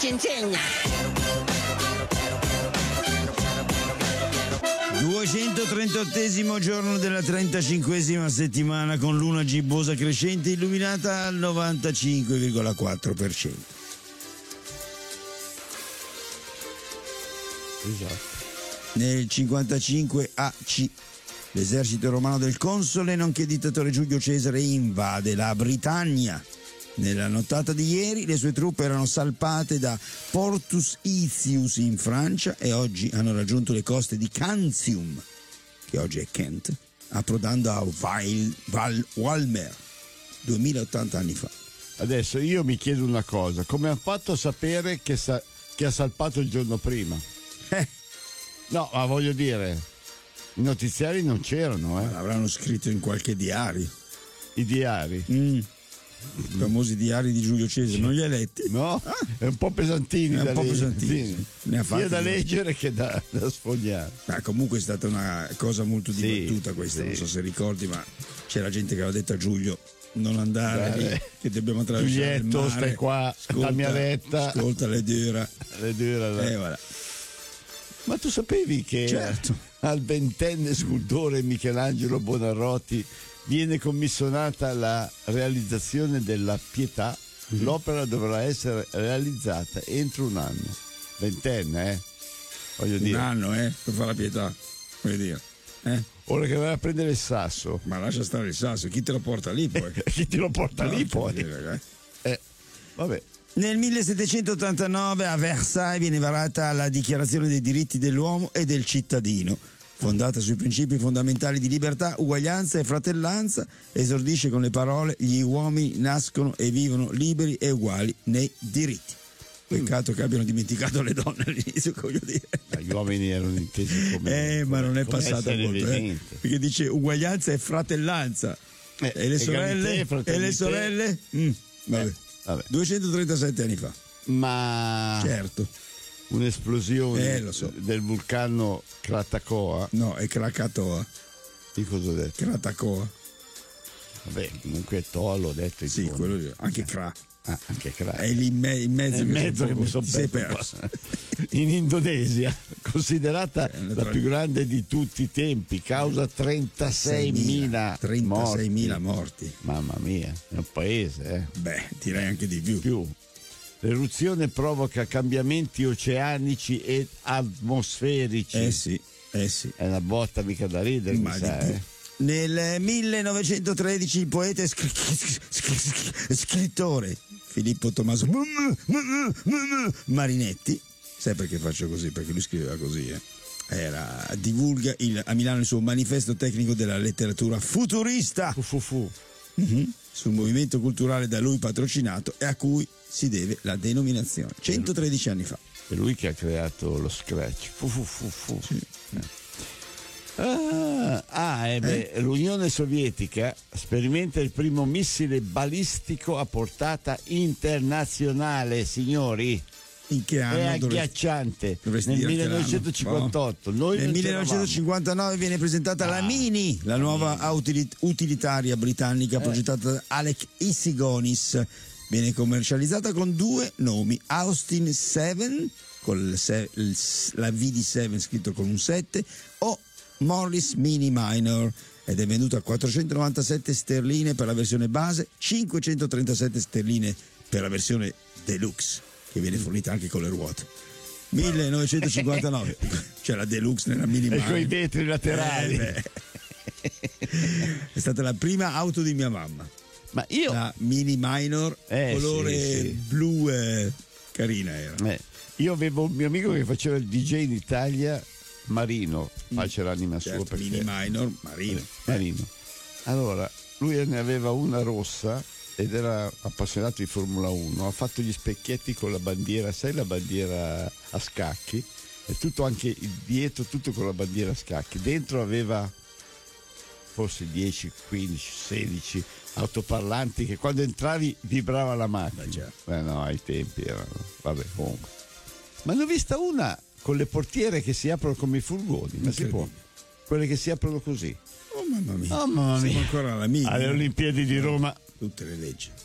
ci insegna. 238esimo giorno della 35esima settimana, con luna gibbosa crescente illuminata al 95,4%. Esatto. Nel 55 AC l'esercito romano del console nonché dittatore Giulio Cesare invade la Britannia. Nella nottata di ieri le sue truppe erano salpate da Portus Icius in Francia e oggi hanno raggiunto le coste di Cantium, che oggi è Kent, approdando a Walmer 2080 anni fa. Adesso io mi chiedo una cosa: come ha fatto a sapere che ha salpato il giorno prima? No, ma voglio dire, i notiziari non c'erano, L'avranno scritto in qualche diario. I diari? I famosi diari di Giulio Cesare, non li hai letti? No, è un po' pesantini È da un po' leggere. pesantini. Ne ha fatti Sia da di- leggere che da sfogliare. Ma comunque è stata una cosa molto Sì, dibattuta questa, sì. non so se ricordi, ma c'era gente che aveva detto a Giulio non andare lì, che dobbiamo attraversare il Giulietto, mare. stai qua, la mia vetta. Ascolta le dura. Le dura, Voilà. Ma tu sapevi che Certo. al 20enne scultore Michelangelo Buonarroti viene commissionata la realizzazione della Pietà? L'opera dovrà essere realizzata entro un anno. 20enne, voglio Un dire. anno, per fare la pietà, vuoi dire. Ora che vai a prendere il sasso, Ma lascia stare il sasso, chi te lo porta lì poi? chi ti lo porta lì Porca poi? miseria, Vabbè. Nel 1789 a Versailles viene varata la Dichiarazione dei diritti dell'uomo e del cittadino, fondata sui principi fondamentali di libertà, uguaglianza e fratellanza. Esordisce con le parole: gli uomini nascono e vivono liberi e uguali nei diritti. Peccato che abbiano dimenticato le donne all'inizio, voglio dire. Gli uomini erano intesi come Ma non è come passato essere molto, viventi. perché dice uguaglianza e fratellanza. E le sorelle? egalité, E le sorelle? Vabbè. Vabbè. 237 anni fa. Ma Certo. un'esplosione Lo so. del vulcano Krakatoa, No, è Krakatoa. di cosa ho detto? Krakatoa. Vabbè, comunque Toa l'ho detto in Sì, fondo. quello lì. Anche Kra. Anche Krak. È lì in mezzo. Nel mezzo che mi sono ti sei perso. perso. In Indonesia, considerata la più grande di tutti i tempi, causa 36.000 morti. Mamma mia, è un paese, Beh, direi anche di più. L'eruzione provoca cambiamenti oceanici ed atmosferici. Sì. È una botta mica da ridere, mi Ma sa, di più. Nel 1913 il poeta e scrittore Filippo Tommaso Marinetti, sai perché faccio così? Perché lui scriveva così, divulga a Milano il suo manifesto tecnico della letteratura futurista sul movimento culturale da lui patrocinato e a cui si deve la denominazione 113 anni fa. È lui che ha creato lo Scratch. Sì. L'Unione Sovietica sperimenta il primo missile balistico a portata internazionale, signori. In che anno? È agghiacciante. Dovresti Nel dirti 1958. Noi Nel non 1959 viene presentata la Mini, la nuova utilitaria britannica progettata da Alec Isigonis. Viene commercializzata con due nomi: Austin 7 con la V di 7 scritto con un 7 o Morris Mini Minor, ed è venduta a 497 sterline per la versione base, 537 sterline per la versione deluxe, che viene fornita anche con le ruote. 1959 c'è la deluxe nella Mini E Minor coi vetri laterali. è stata la prima auto di mia mamma, Ma io la Mini Minor colore sì. blu, carina era. Io avevo un mio amico che faceva il DJ in Italia, Marino, pace l'anima sua, Certo, perché Mini Minor Marino. Marino. Allora, lui ne aveva una rossa ed era appassionato di Formula 1, ha fatto gli specchietti con la bandiera, sai, la bandiera a scacchi, e tutto anche il dietro, tutto con la bandiera a scacchi. Dentro aveva forse 10, 15, 16 autoparlanti che quando entravi vibrava la macchina. No, ai tempi erano, vabbè, comunque. Ma ne ho vista una con le portiere che si aprono come i furgoni, ma si può? Quelle che si aprono così. Oh mamma mia. Oh mamma mia. Siamo ancora alla Mini. Alle Olimpiadi di Roma. Tutte le leggi.